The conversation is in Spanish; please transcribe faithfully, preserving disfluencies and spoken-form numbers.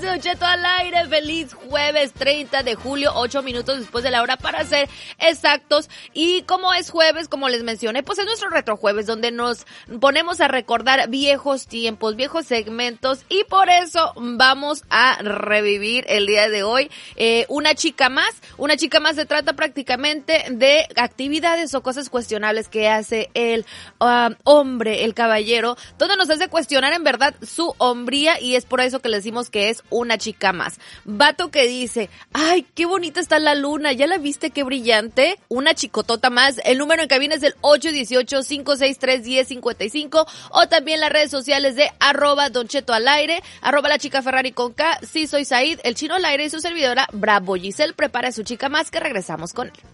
de Don Cheto al aire. Feliz jueves treinta de julio, ocho minutos después de la hora para ser exactos. Y como es jueves, como les mencioné, pues es nuestro retrojueves donde nos ponemos a recordar viejos tiempos, viejos segmentos, y por eso vamos a revivir el día de hoy eh, una chica más. Una chica más se trata prácticamente de actividades o cosas cuestionables que hace el uh, hombre, el caballero, donde nos hace cuestionar en verdad su hombría, y es por eso que le decimos que es una chica más. Vato que dice, ay, qué bonita está la luna, ¿ya la viste? Qué brillante. Una chicotota más. El número en cabina es el ocho uno ocho, cinco seis tres, uno cero cinco cinco, o también las redes sociales de arroba Don Cheto al aire, arroba la chica Ferrari con K, sí soy Said, el chino al aire, y su servidora Bravo Giselle. Prepara a su chica más, que regresamos con él.